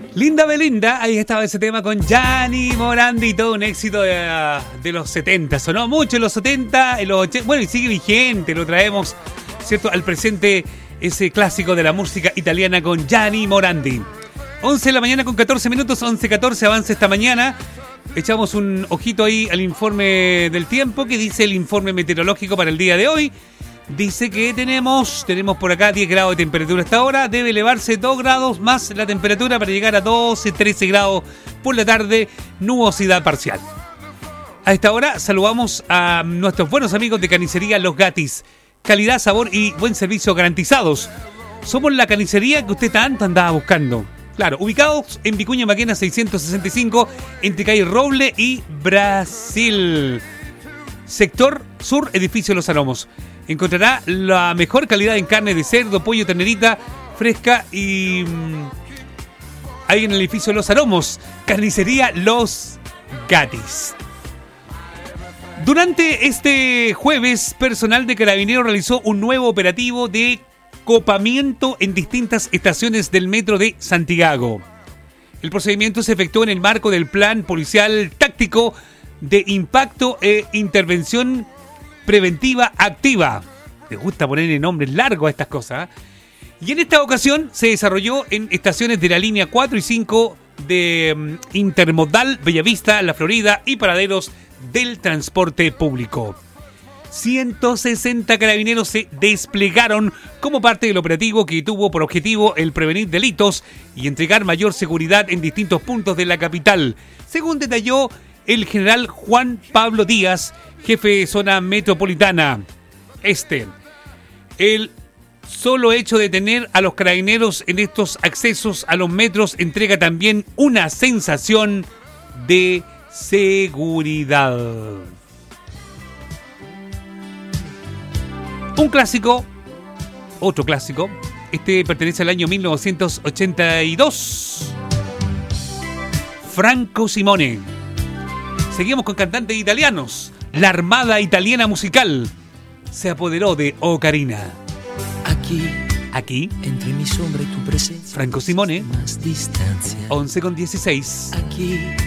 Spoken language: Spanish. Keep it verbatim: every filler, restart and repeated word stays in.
Linda Belinda, ahí estaba ese tema con Gianni Morandi, todo un éxito de, de los setenta. Sonó mucho en los setenta, en los ochenta, bueno, y sigue vigente, lo traemos, ¿cierto?, al presente, ese clásico de la música italiana con Gianni Morandi. once de la mañana con catorce minutos, once catorce, avance esta mañana. Echamos un ojito ahí al informe del tiempo, que dice el informe meteorológico para el día de hoy. Dice que tenemos, tenemos por acá diez grados de temperatura hasta ahora. Debe elevarse dos grados más la temperatura para llegar a doce, trece grados por la tarde. Nubosidad parcial. A esta hora saludamos a nuestros buenos amigos de Carnicería Los Gatis. Calidad, sabor y buen servicio garantizados. Somos la carnicería que usted tanto andaba buscando. Claro, ubicados en Vicuña Maquena seiscientos sesenta y cinco, entre calle Roble y Brasil. Sector Sur, edificio Los Aromos. Encontrará la mejor calidad en carne de cerdo, pollo, ternerita fresca y mmm, ahí en el edificio Los Aromos. Carnicería Los Gatis. Durante este jueves, personal de Carabineros realizó un nuevo operativo de copamiento en distintas estaciones del metro de Santiago. El procedimiento se efectuó en el marco del Plan Policial Táctico de Impacto e Intervención Preventiva Activa. Les gusta ponerle nombres largos a estas cosas, ¿eh? Y en esta ocasión se desarrolló en estaciones de la línea cuatro y cinco de um, Intermodal, Bellavista, La Florida y paraderos del transporte público. ciento sesenta carabineros se desplegaron como parte del operativo que tuvo por objetivo el prevenir delitos y entregar mayor seguridad en distintos puntos de la capital, según detalló el general Juan Pablo Díaz, jefe de zona metropolitana este. El solo hecho de tener a los carabineros en estos accesos a los metros entrega también una sensación de seguridad. Un clásico, otro clásico, este pertenece al año mil novecientos ochenta y dos. Franco Simone. Seguimos con cantantes italianos. La Armada Italiana Musical se apoderó de Ocarina. Aquí, aquí, entre mi sombra y tu presencia, Franco Simone, más distancia. once con dieciséis. Aquí.